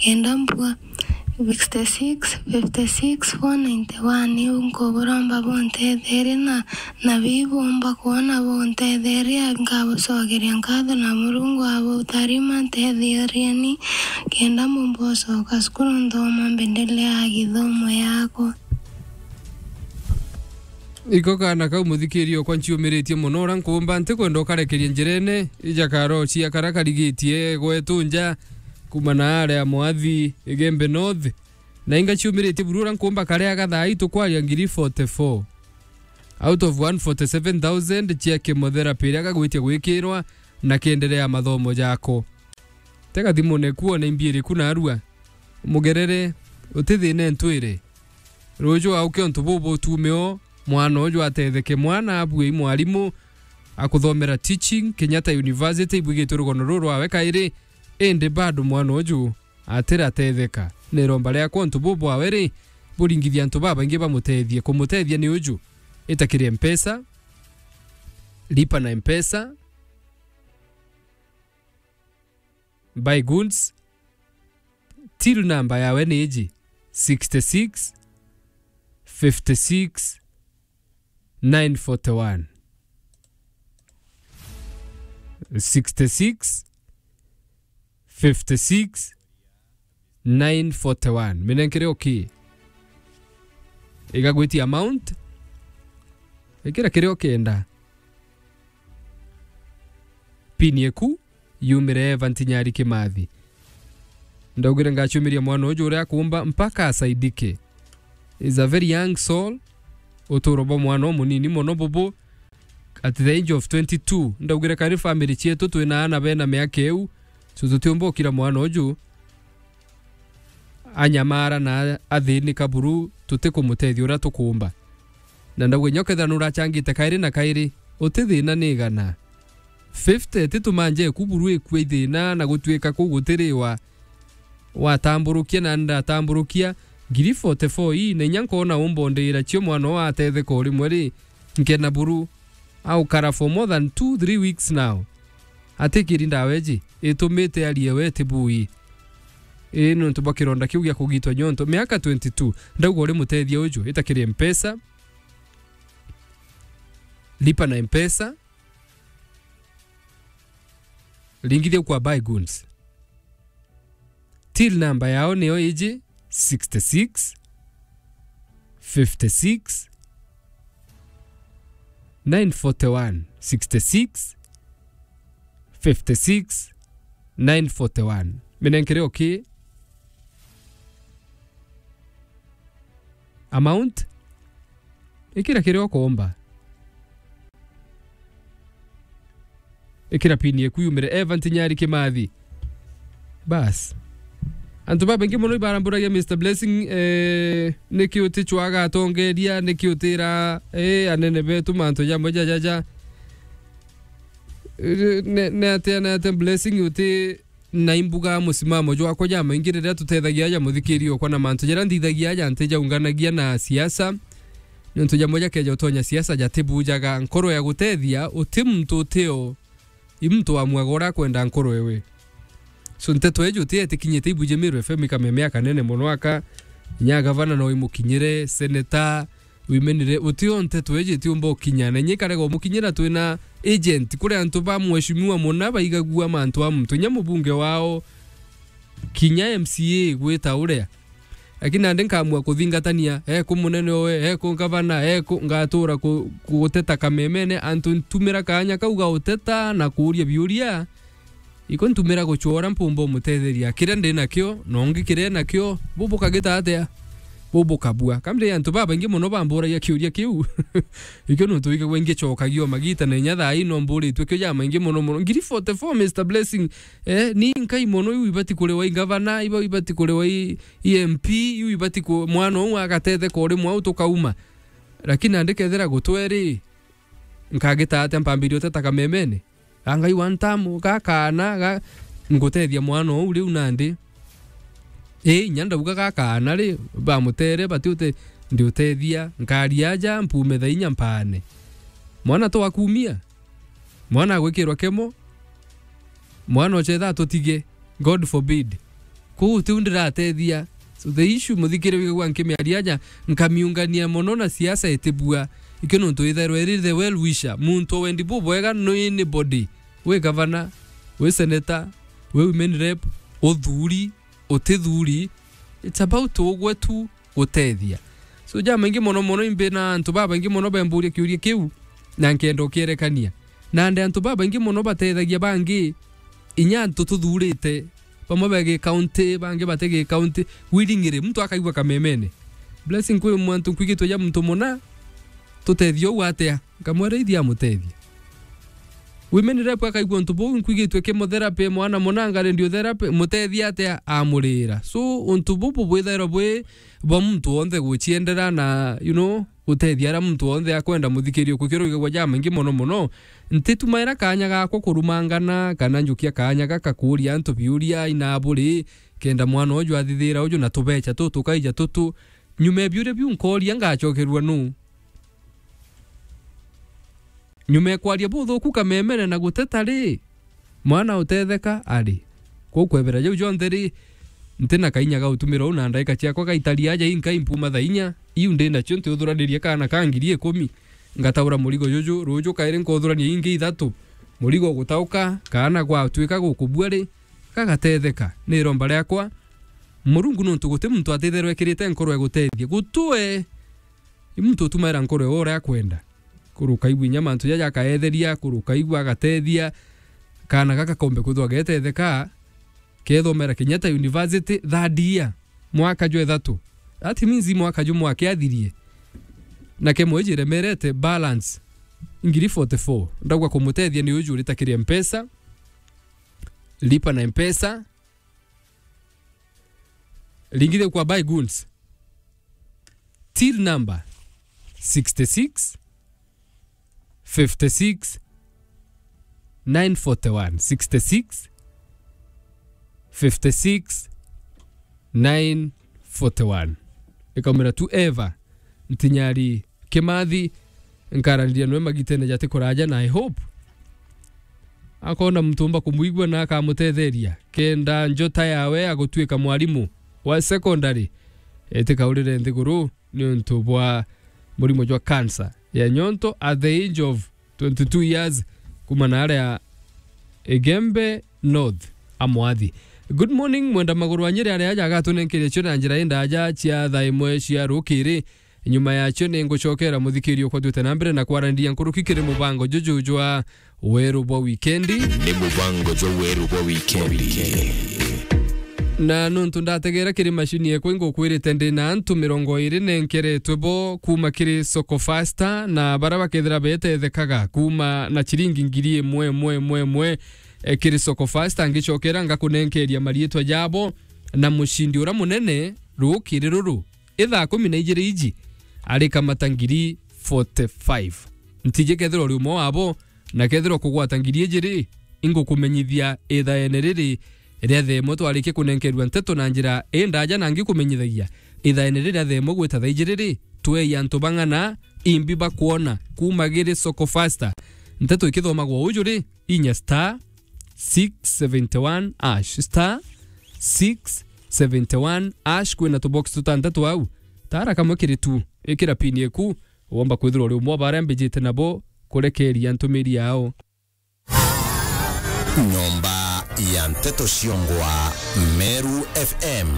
kenda mpua 66 56 491 unko buramba bonte dhere na bibomba kuona bonte dhere ngabo sogeria nkado na murungu abo tarima te dhiriani kenda mumboso kaskuru ndoma mbendele agithomo yako iko kana kau muthikirio kwa nchiumiretie muno ora nkumba nti kwenda ukarekeria njirene ija karo cia karakarigitie gwetunja kumana aria mwathi igembe north na inga chiumiretie burura nkumba karea gathai tukwaria ngiri 44 out of 147,000 cia chemotherapy ria gagwitia gwikirwa na kiendelea mathomo jako tega thimune kuona imbiiri kuna arua mugerere utithine ntwire rojo auke ontu bobo tumeo mwana ojo atetheke mwana abwe mwalimu akuthomera teaching Kenyatta University ibwigitwe rugono ruru awe kairi ende bado mwana ojo atera atetheka neromba ria kontu bobo aweri buringithia ntu baba ingi bamutethie kumutethia ni ojo itakiri M-Pesa lipa na M-Pesa buy goods till number yawe ni iji 66 56 941 66 56 941 minenkere okay igagwiti amount ikira kire okenda pinieku yumire vantinyari kimathi ndogire ngachumiria mwana ujo uria kumba mpaka asaidike is a very young soul utoroba mwana munini mono bobo at the age of 22 ndogire kari family chietu twina ana bena miaka eu tututimbo kila mwana ujo anyamara na athini kaburu tutikumutethi ura tukumba na ndagwe nyoketha nura changite kairi na kairi utithina nigana 50 titumanje kuburu ekwe thina na gutweka kugutiriwa watamburukia na ndatamburukia ngiri 44 hii na nyankona umbondera chio mwana wa athethe kori mweri nkena buru au kara for more than 2-3 weeks now atikiri ndaweji itumite aliyewe tibui ino ntubakironda kiu gya kugitwa nyonto miaka 22 ndaugo uri mutethia ujo itakiri M-Pesa lipa na M-Pesa lingithia kwa buy goods till number yao niyo iji 66 56 941 66 56 941 minenkere okay amount ikira kire okomba ikira pini ekuyumire Evan Tinyari Kimathi bas antu baba ngi muno ibaramburagia Mr Blessing niki utichwaga atongeria niki utira anene betu manto jambo jaja ne ate Blessing uti na imbuga musimamo jwa ko jama ingirira tutethagia ja muthikirio kwa na manto jara ndithagia ja nteja unganagia na siasa nonto jambo ja keja utonya siasa jatibujaga nkoro ya gutethia uti mtu uteo imtu amwagora kwenda nkoro wewe so nteto ejo tie tikinyete ibuje Meru FM kamemea kanene monwaka nya gavana no imukinyire senator wimenire utio nteto eje tiumbo kinyana nyikarego mukinyira twina agent kure antu ba mweshimiwa monaba igagua mantu amtu nya mubunge wao kinya MCA gweta urea lakini ande nkamwa kuthingatania kumunene owe ku gavana ku ngatura kuteta kamemene antu ntumira kanya kauga uteta na kuria biuria iko ntumira guchora mpumbo mutetheria kire ndina kyo nongi kire na kyo bubu kagita atia bubu kabua kamle antu baba ingi muno bambura ya kiuria kiu iko no tuike wenge chokagio magita na nyatha ino mburi twekyo jama ingi muno ngiri 44 Mr Blessing ni nkai muno yu ibati kure wa gavana iba ibati kure wa MP yu ibati ko mwana umwe agatethe kore mwa utokauma lakini andikethera gutweri nkagita atia mpambirio tetaka memene angai wantamu kakana ngutethia mwana uri unandi nyanda uga kakana ri ba mutere batiute ndi utethia nkariaja mpume thainya mpane mwana to akumia mwana gwikirwa kemo mwana ochetha tutige God forbid ko te undira tethia. So the issue muthikire wigwa nkimiariaja nkamiungania mono na siasa etebua ikeno nto itherwe ri the well wisher muntu wendi bubwega no anybody we governor we senator we women rep othuri otethuri it's about ogwetu gutethia. So jama ingi mono imbe na antu baba ingi mono bemburia kiuria kiu na nkendo kierekania na ande antu baba ingi mono batethagia bangi inya antu tuthurite pamobege county bangi batege county wiringire mtu akaigwa kamemene blessing kwe mwantu kwigito ya mtu mona tutethio watea nkamwere ithia mutethia women rep akaigwa mtu bo kwigito chemotherapy mwana monanga radiotherapy mutethia atea amurira. So untu bubu bwithero bwe ba mtu onthe guchiendera na utethia ra mtu onthe akwenda muthikirio kukiro gwa jama ingi mono ntitu maira kanya gako kurumangana kana njukia kanya gaka kuria antu biuria inaburi kenda mwana ojo athithira ojo na tubecha tutu kaija tutu nyume biure biu nkoria ngachokerwa nu nyume kwaria buthu ku kamemene na gutetari mwana utetheka ari kwebera jo jontheri ntina kainya ga utumira una ndaika chiako gaitaria aja inka impuma thainya iu ndenda chonte uthuranirie kana kangirie 10 ngataura murigo jojo rojo kaire nkothurania ingi 3 murigo gutauka kana gwa twika gukubwari kagatetheka ni romba riakwa murungu nuntu guti muntu atitherwe kirite nkoro egutethia gutue muntu tumaira nkoro ora akwenda kuruka igwi nyama ntu yaja kaetheria kuruka igwa gatethia kana gaka kombe kuthwa getetheka kethomera Kenyatta University thadia mwaka jo 3 that means mwaka jo mwaka athirie na kemweje remerete balance ngiri 44 ndagwa kumutethia ni uju ritakiria mpesa lipa na mpesa lingire kwa buy goods till number 66 56 941 66 56 941 ikamera tu Eva ntinyari Kimathi nkarariria nwe magitene jate kuraja na I hope akona mtumba kumuigwa na akamutetheria kenda njota yawe agutwika mwalimu wa secondary etikaurire nthiguru ni untu bwa murimo jwa cancer ya nyonto at the age of 22 years kumana area Egembe North Amwathi. Good morning mwenda maguru anyire area aja gatunenkerie cyo nanjira inda aja cia thaimwe cia rukiri nyuma ya cyo nengucokera muthikirio kwa twete nambere na kwarandia nkurukikire mubango jujujwa weru bwa weekendi ni mubango jo weru bwa weekendi na nuntu ndategera kiri mashini ye kwingo kwirite ndi na antu 20 nenkere twebo kuma kiri soko faster na baraba kethira bete thekaga kuma na chiringi ngiri mwe kiri soko faster ngichokera ngakunenkeria marietwa jabo na mushindi ura munene rukiri ruru itha 12 iji ari kamatangiri 45 ntije kethiro rumo wabo na kethiro kugwata ngiri ejiri ingo kumenyithia itha eneriri ria themo twarike kunenkerwa nteto na njira endaja nangi kumenyithagia itha eneriri themo gwita thaijiriri twe yantu bangana imbi bakuona kumagire soko faster nteto ikithomagwo ujuri inya star 671 ash star 671 ash kwina to box tutantatu au tara kamwe kiri tu ikira pini eku womba kwithiro ri mwa bare mbijite nabo kurekeria ntumiri yao Nyomba ya Nteto Shiongwa Meru FM.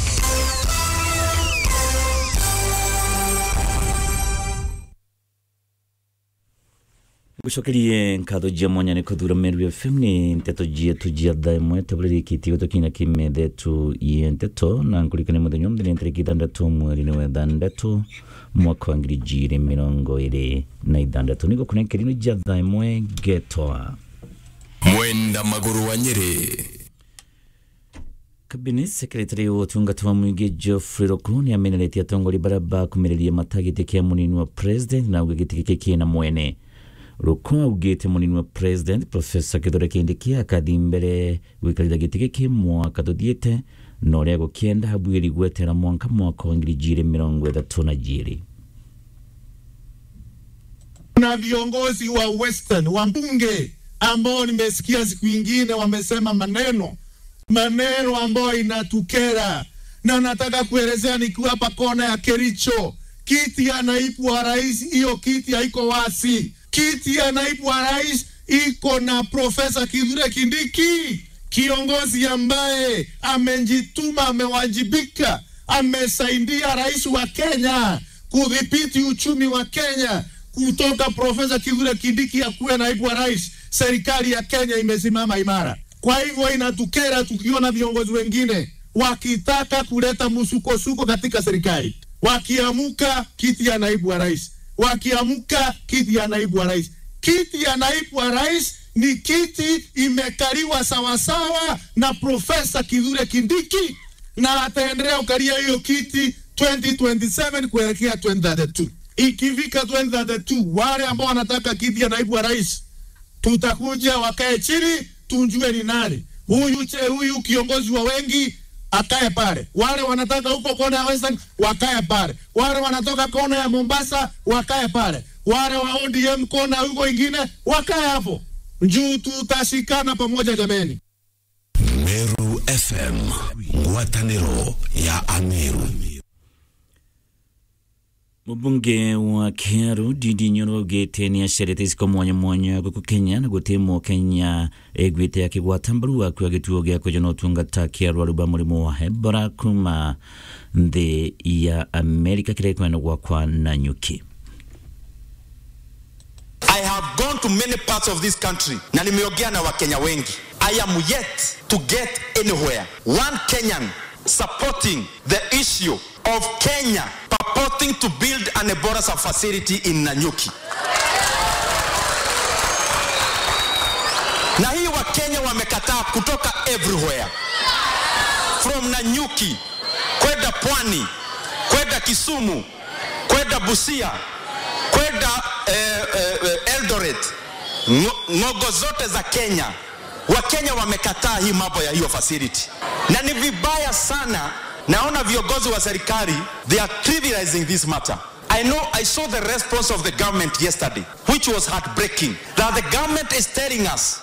Gushokerie nkatho jia mwanya ni kuthura Meru FM ni Nteto jia tujia dhaimwe tabuliri kitigo tokina kimede tu ye Nteto na nkulikane muthenyo mthini ntariki 6 mweri ni wa 6 mwaka wa 2026 niko kunenkerino jia dhaimwe getoa Mwenda maguru wa Nyeri. Cabinet Secretary wa Tungatu wa Mwige Geoffrey Rokuni ameneletia tongoli baraba kumelelia matagite kia munini wa President na ugegiti kike na mwene. Rokuni ugete munini wa President Professor Kithure Kindiki akadi mbere wikalida gitike kia mwaka dodiete nore gukienda habwiri gwetera mwaka wa 2030 na viongozi wa Western wa mbunge ambao nimesikia siku nyingine wamesema maneno maneno ambayo inatukera, na nataka kuelezea nikiwa hapa kona ya Kericho. Kiti ya naibu wa rais, hiyo kiti haiko wasi. Kiti ya naibu wa rais iko na Profesa Kithure Kindiki, kiongozi ambaye amejituma, amewajibika, amesaidia rais wa Kenya kudhibiti uchumi wa Kenya. Kutoka Profesa Kithure Kindiki akuwe naibu wa rais, serikali ya Kenya imesimama imara. Kwa hivyo inatukera tukiona viongozi wengine wakitaka kuleta msukosuko katika serikali. Wakiamuka kiti ya naibu wa rais, wakiamuka kiti ya naibu wa rais. Kiti ya naibu wa rais ni kiti imekaliwa sawasawa na Profesa Kithure Kindiki, na ataendelea kukalia hiyo kiti 2027 kuelekea 2032. Ikifika 2032, wale ambao wanataka kiti ya naibu wa rais, tutakuja wakae chini tunjue ni nani huyu kiongozi wa wengi akae pale. Wale wanataka huko kona ya Western wakae pale. Wale wanatoka kona ya Mombasa wakae pale. Wale wa ODM kona huko ingine wakae hapo. Njoo tutashikana pamoja jameni. Meru FM, ngwataniro ya Ameru. Mbunge wa Kiaru Ndindi Nyoro augite ni acerete ciko mwanya guku Kenya na gutimo Kenya egwite akigwata mbarua kwa gituo gya koja no tungata Kiaru aruba murimo wa Ebola kuma nthi ya Amerika kirekwana kwa Nanyuki. I have gone to many parts of this country na nimeongea na Wakenya wengi. I am yet to get anywhere one Kenyan supporting the issue of Kenya purporting to build an Ebola facility in Nanyuki. Na hii Wakenya wamekataa kutoka everywhere. From Nanyuki, kwenda Pwani, kwenda Kisumu, kwenda Busia, kwenda Eldoret, ngogo zote za Kenya. Wakenya wamekataa hii mambo ya hiyo facility. Na ni vibaya sana. Naona viongozi wa serikali, they are trivializing this matter. I saw the response of the government yesterday, which was heartbreaking. That the government is telling us